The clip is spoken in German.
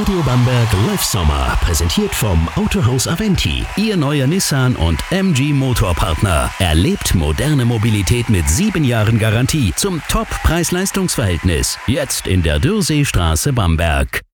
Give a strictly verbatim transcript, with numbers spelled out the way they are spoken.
Radio Bamberg Live Sommer, präsentiert vom Autohaus Aventi, Ihr neuer Nissan und M G Motorpartner. Erlebt moderne Mobilität mit sieben Jahren Garantie zum Top-Preis-Leistungs-Verhältnis. Jetzt in der Dürrseestraße Bamberg.